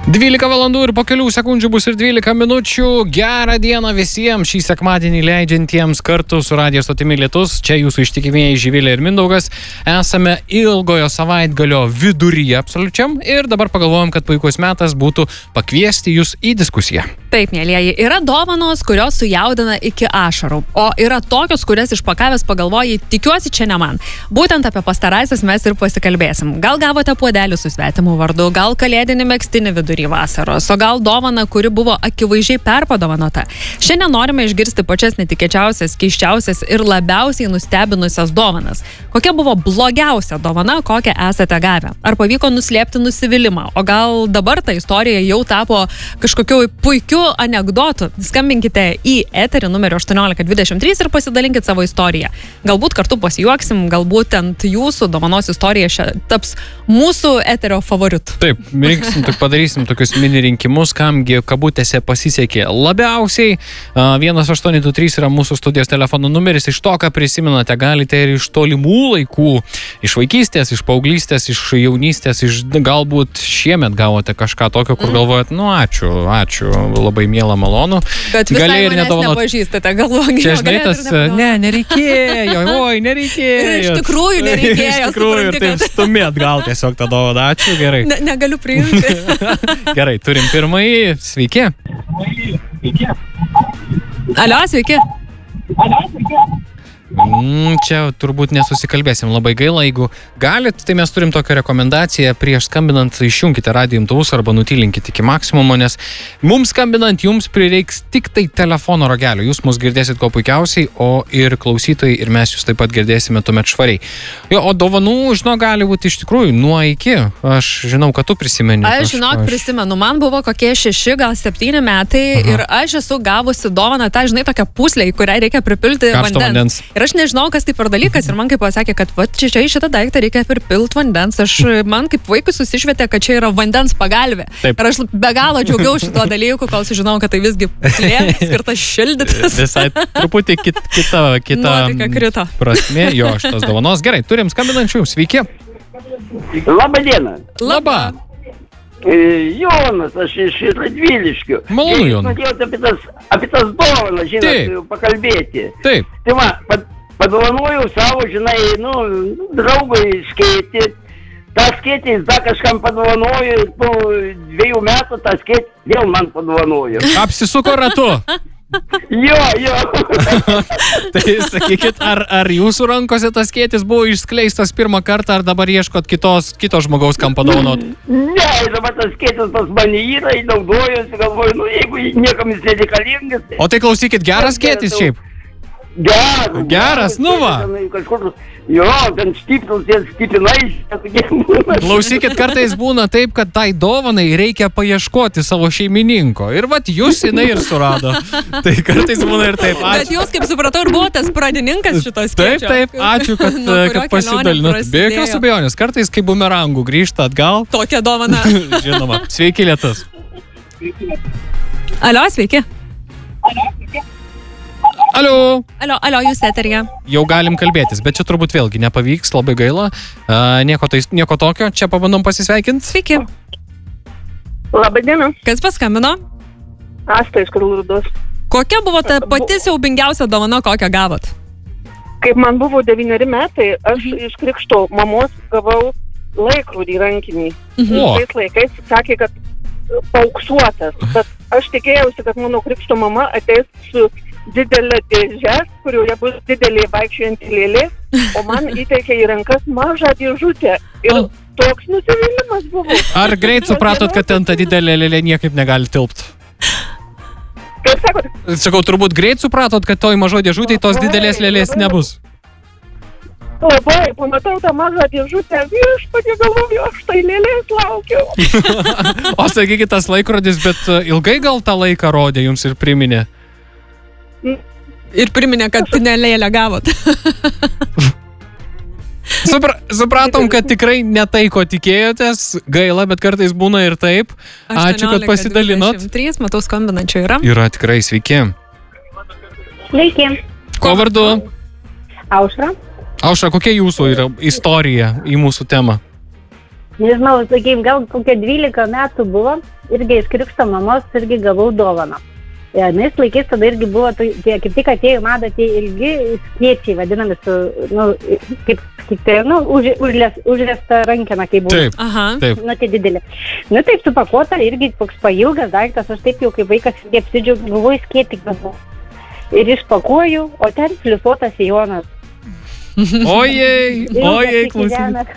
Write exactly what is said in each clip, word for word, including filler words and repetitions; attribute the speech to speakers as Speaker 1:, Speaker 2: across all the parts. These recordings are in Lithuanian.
Speaker 1: dvylika valandų ir po kelių sekundžių bus ir dvylika minučių. Gerą dieną visiems šį sekmadienį leidžiantiems kartu su radijo stotimi Lietus. Čia jūsų ištikimieji Živilė ir Mindaugas. Esame ilgojo savaitgalio viduryje absoliučiam ir dabar pagalvojom, kad puikus metas būtų pakviesti jūs į diskusiją.
Speaker 2: Taip, mėlyjeji, yra dovanos, kurios sujaudina iki ašarų, o yra tokios, kurias išpakavęs pagalvoji, tikiuosi čia ne man. Būtent apie pastarąsias mes ir pasikalbėsim. Gal gavote puodelį su svetimu vardu, gal kalėdinį megztinį vidury vasaros, o gal dovana, kuri buvo akivaizdžiai perpadovanota. Šiandien norime išgirsti pačias netikėčiausias, keisčiausias ir labiausiai nustebinusias dovanas. Kokia buvo blogiausia dovana, kokią esate gavę? Ar pavyko nuslėpti nusivylimą? O gal dabar ta istorija jau tapo kažkokiu puikiu anekdotų? Skambinkite į eterį numeriu aštuoniolika dvidešimt trys ir pasidalinkit savo istoriją. Galbūt kartu pasijuoksim, galbūt ant jūsų dovanos istorija šia, taps mūsų eterio favoritu.
Speaker 1: Taip, mėgsim, tik padarysim tokius mini rinkimus, kamgi kabutėse pasisekė labiausiai. vienas aštuoni du trys yra mūsų studijos telefono numeris. Iš to, ką prisimenate, galite ir iš tolimų laikų, iš vaikystės, iš paauglystės, iš jaunystės, iš galbūt šiemet gavote kažką tokio, kur galvojat, nu ačiū, ačiū, labai miela, malonu.
Speaker 2: Bet visai manęs nedovanot... nepažįstate, galvoju.
Speaker 1: Čia žinai tas, ne, nereikėjo, oi, nereikėjo.
Speaker 2: Iš tikrųjų nereikėjo.
Speaker 1: Iš tikrųjų, ir taip stumėt gal tiesiog tą dovaną. Ačiū, gerai.
Speaker 2: Ne, negaliu priimti.
Speaker 1: Gerai, turim pirmąjį. Sveiki.
Speaker 2: Sveiki. Alio, sveiki. Alio, sveiki.
Speaker 1: Mm, čia turbūt nesusikalbėsim, labai gaila, jeigu galit, tai mes turim tokią rekomendaciją, prieš skambinant išjunkite radijo imtuvus arba nutylinkite iki maksimumo, nes mums skambinant jums prireiks tik tai telefono ragelio, jūs mus girdėsit kuo puikiausiai, o ir klausytojai ir mes jūs taip pat girdėsime tuomet švariai. Jo, o dovanų, žinau, gali būti iš tikrųjų nuo iki, aš žinau, kad tu prisimeni.
Speaker 2: Aš žinok, aš... prisimenu, man buvo kokie šeši, gal septyni metai. Aha. Ir aš esu gavusi dovaną, tą, žinai, tokią puslę, į kurią reikia pripilti
Speaker 1: Karšto vandens.
Speaker 2: vandens. Ir aš nežinau, kas tai per dalykas. Ir man kaip pasakė, kad va, čia, čia į šitą daiktą reikia pripilti vandens. Aš, man kaip vaikui susišvietė, kad čia yra vandens pagalvė. Taip. Ir aš be galo džiaugiausi šituo dalyku, kol sužinau, kad tai visgi puslė, skirtas šildytis.
Speaker 1: Visai truputį kit, kita, kita prasmė jo šitos dovanos. Gerai, turim skambinančių. Sveiki.
Speaker 3: Labą dieną.
Speaker 2: Labą.
Speaker 3: Jonas, aš iš Radviliškių.
Speaker 1: Malonu, Jonas.
Speaker 3: Norėjau apie tas, apie tas dovanas, žinot, Taip. pakalbėti.
Speaker 1: Taip.
Speaker 3: Tai va, pad, padovanojau savo, žinai, nu, draugui skėtį. Ta skėtį jis dar kažkam padovanojo ir po dviejų metų tą skėtį vėl man padovanojo.
Speaker 1: Apsisuko ratu.
Speaker 3: Jo, jo.
Speaker 1: Tai sakykit, ar, ar jūsų rankose tas skėtis buvo išskleistas pirmą kartą, ar dabar ieškot kitos, kitos žmogaus, kam padovanot?
Speaker 3: Ne, dabar tas skėtis pas mane yra, naudojuosi, galvoju, nu jeigu niekam jis nereikalingas.
Speaker 1: O tai klausykit, geras skėtis šiaip?
Speaker 3: Geras.
Speaker 1: Geras, nu va.
Speaker 3: Kažkur, jo, ten stiprinus, jie stiprinai.
Speaker 1: Klausykit, kartais būna taip, kad tai dovanai reikia paieškoti savo šeimininko. Ir vat jūs jinai ir surado. Tai kartais būna ir taip. Ačiū.
Speaker 2: Bet jūs, kaip supratau, ir buvote pradininkas šitos skėčio.
Speaker 1: Taip, taip, ačiū, kad, kad pasidalinot. Be jokios abejonės, kartais kaip bumerangų grįžta atgal.
Speaker 2: Tokia dovana.
Speaker 1: Žinoma. Sveiki, Lietus.
Speaker 2: Alio, sveiki.
Speaker 3: Alio, sveiki.
Speaker 1: Alio.
Speaker 2: Alio, alio, jūs eterija.
Speaker 1: Jau galim kalbėtis, bet čia turbūt vėlgi nepavyks, labai gaila. Uh, nieko, tai, nieko tokio, čia pabandom pasisveikinti.
Speaker 2: Sveiki.
Speaker 4: Labą dieną.
Speaker 2: Kas paskambino?
Speaker 4: Asta iš Karlūdos.
Speaker 2: Kokia buvo ta pati siaubingiausia dovana, kokią gavot?
Speaker 4: Kaip man buvo devyneri metai, aš iš krikšto mamos gavau laikrodį rankinį.
Speaker 2: Mhm.
Speaker 4: Tais laikais sakė, kad paauksuotas, bet aš tikėjausi, kad mano krikšto mama ateis su didelė dėžė, kurioje bus didelė vaikščiojantį lėlė, o man įteikė į rankas mažą dėžutę. Ir oh. toks nusivylimas buvo.
Speaker 1: Ar greit supratot, kad ten ta didelė lėlė niekaip negali tilpti?
Speaker 4: Kaip sakot?
Speaker 1: Sakau, turbūt greit supratot, kad toj mažo dėžutėj tos didelės lėlės nebus.
Speaker 4: Labai, pamatau tą mažą dėžutę, viešpatie, galvoju, aš tai lėlės laukiau.
Speaker 1: O sakykit, tas laikrodis, bet ilgai gal tą laiką rodė jums ir priminė?
Speaker 2: Ir priminė, kad ne lėlę gavot.
Speaker 1: Supra, supratom, kad tikrai ne tai, ko tikėjotės, gaila, bet kartais būna ir taip. Ačiū, kad pasidalinot.
Speaker 2: trys, matau, skambinančių yra.
Speaker 1: Yra tikrai, sveiki.
Speaker 5: Sveiki.
Speaker 1: Ko vardu?
Speaker 5: Aušra.
Speaker 1: Aušra, kokia jūsų yra istorija į mūsų temą?
Speaker 5: nežinau, sakykim, gal kokie dvylika metų buvo, irgi iš krikšto mamos irgi gavau dovaną. Ja, nes laikais tada irgi buvo, tai, tie, kaip tik atėjo mada, tie ilgi skėčiai, vadinami su, nu, kaip, kaip tai, nu, už, užlės, užlėsta rankena, kaip buvo.
Speaker 1: Taip,
Speaker 2: Aha.
Speaker 1: taip.
Speaker 5: Nu, tai didelė. Nu, taip supakuota, irgi koks pailgas daiktas, aš taip jau kaip vaikas irgi apsidžiaugiu, galvoju, skėti galvoju. Ir išpakuoju, o ten flisuotas sijonas.
Speaker 1: Ojei, ojei, klausyk.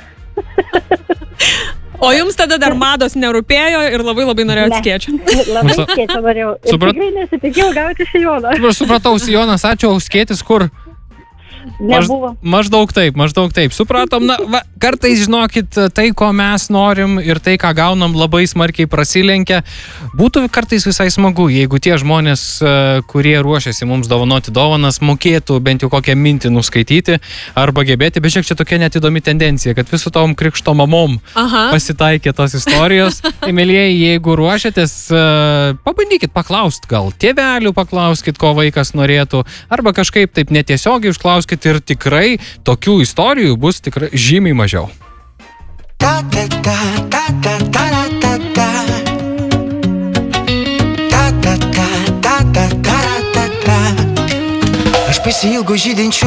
Speaker 2: O jums tada dar mados nerūpėjo ir labai labai norėjot skėčio.
Speaker 5: Labai skėčio norėjau. Ir
Speaker 1: Suprat-
Speaker 5: tikrai nesitikėjau gauti sijoną.
Speaker 1: Aš supratau, Sijonas, ačiū, o skėtis kur? Maž,
Speaker 5: Nebuvo.
Speaker 1: maždaug taip, maždaug taip. Supratom, na, va, kartais, žinokit, tai, ko mes norim ir tai, ką gaunam, labai smarkiai prasilenkia. Būtų kartais visai smagu, jeigu tie žmonės, e, kurie ruošiasi mums dovanoti dovanas, mokėtų bent jau kokią mintį nuskaityti arba gebėti, bet šiek čia tokia net įdomi tendencija, kad visų tom krikšto mamom
Speaker 2: Aha.
Speaker 1: pasitaikė tos istorijos. Tai, mielieji, jeigu ruošiatės, e, pabandykit paklausti, gal tėvelių paklauskit, ko vaikas norėtų, arba kažkaip taip netiesiogiai užklauskit ir tikrai tokių istorijų bus tikrai žymiai mažiau.
Speaker 6: Ta ta ta ta ta ta ta ta. Ta ta ta ta ta ta ta ta. Aš pasiilgau žydinčių